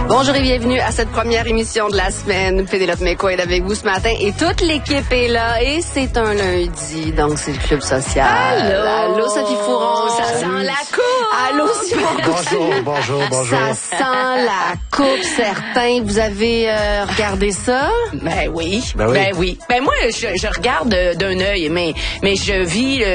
Bonjour et bienvenue à cette première émission de la semaine. Pénélope McCoy est avec vous ce matin et toute l'équipe est là et c'est un lundi, donc c'est le Club Social. Allô Sophie Fouron. Ça sent la coupe. Allô Simon. Bonjour. Ça sent la coupe, certains. Vous avez regardé ça? Ben oui. Ben moi, je regarde d'un œil, mais je vis